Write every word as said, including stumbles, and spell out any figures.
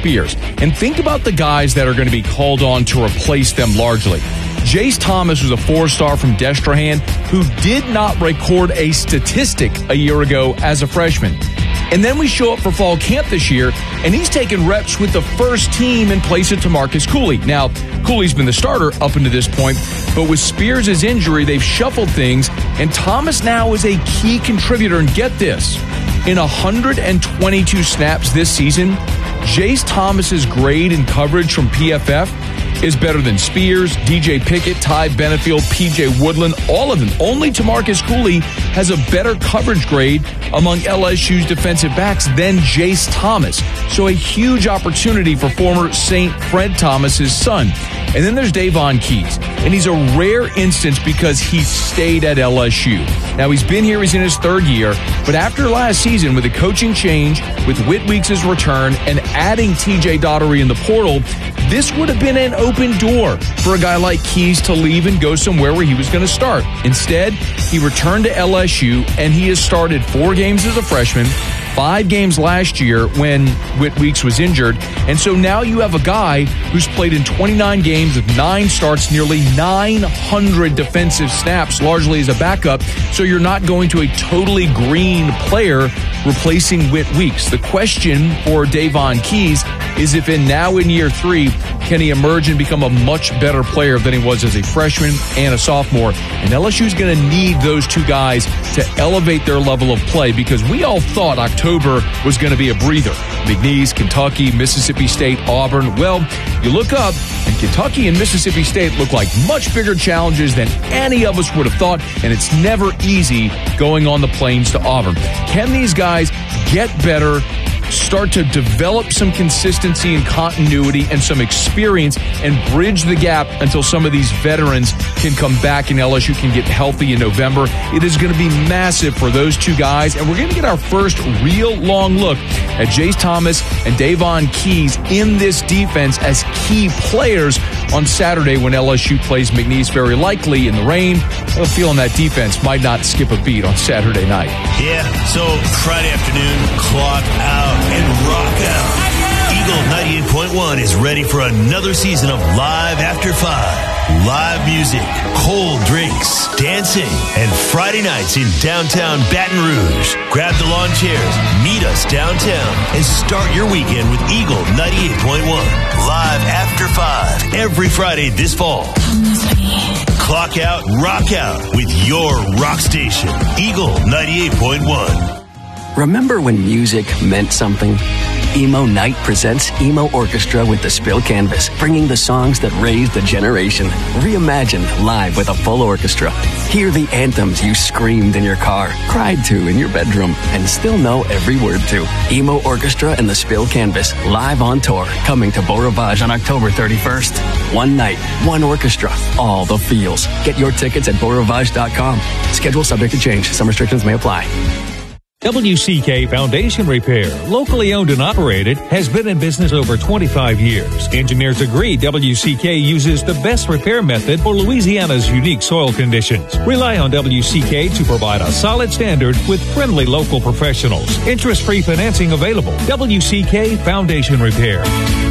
Spears. And think about the guys that are going to be called on to replace them largely. Jace Thomas was a four-star from Destrehan who did not record a statistic a year ago as a freshman. And then we show up for fall camp this year, and he's taken reps with the first team in place of TaMarcus Cooley. Now, Cooley's been the starter up until this point, but with Spears' injury, they've shuffled things, and Thomas now is a key contributor. And get this, in one hundred twenty-two snaps this season, Jace Thomas's grade and coverage from P F F is better than Spears, D J Pickett, Ty Benefield, P J Woodland, all of them. Only TaMarcus Cooley has a better coverage grade among L S U's defensive backs than Jace Thomas. So a huge opportunity for former Saint Fred Thomas's son. And then there's Davon Keys, and he's a rare instance because he stayed at L S U. Now, he's been here, he's in his third year, but after last season, with a coaching change, with Whit Weeks' return, and adding T J Daugherty in the portal, this would have been an open door for a guy like Keys to leave and go somewhere where he was going to start. Instead, he returned to L S U, and he has started four games as a freshman, five games last year when Whit Weeks was injured. And so now you have a guy who's played in twenty-nine games with nine starts, nearly nine hundred defensive snaps, largely as a backup. So you're not going to a totally green player replacing Whit Weeks. The question for Davon Keys is if in now in year three, can he emerge and become a much better player than he was as a freshman and a sophomore? And L S U is going to need those two guys to elevate their level of play, because we all thought October was going to be a breather. McNeese, Kentucky, Mississippi State, Auburn. Well, you look up, and Kentucky and Mississippi State look like much bigger challenges than any of us would have thought, and it's never easy going on the plains to Auburn. Can these guys get better, start to develop some consistency and continuity and some experience, and bridge the gap until some of these veterans can come back and L S U can get healthy in November? It is going to be massive for those two guys, and we're going to get our first real long look at Jace Thomas and Davon Keys in this defense as key players on Saturday when L S U plays McNeese, very likely in the rain. I have a feeling that defense might not skip a beat on Saturday night. Yeah, so Friday afternoon, clock out and rock out. Eagle ninety-eight point one is ready for another season of Live After Five. Live music, cold drinks, dancing, and Friday nights in downtown Baton Rouge. Grab the lawn chairs, meet us downtown, and start your weekend with Eagle ninety-eight point one. Live After Five, every Friday this fall. Clock out, rock out with your rock station, Eagle ninety-eight point one. Remember when music meant something? Emo Night presents Emo Orchestra with the Spill Canvas, bringing the songs that raised a generation, reimagined live with a full orchestra. Hear the anthems you screamed in your car, cried to in your bedroom, and still know every word to. Emo Orchestra and the Spill Canvas, live on tour, coming to Beau Rivage on October thirty-first. One night, one orchestra, all the feels. Get your tickets at beau rivage dot com. Schedule subject to change. Some restrictions may apply. W C K Foundation Repair, locally owned and operated, has been in business over twenty-five years. Engineers agree W C K uses the best repair method for Louisiana's unique soil conditions. Rely on W C K to provide a solid standard with friendly local professionals. Interest-free financing available. W C K Foundation Repair.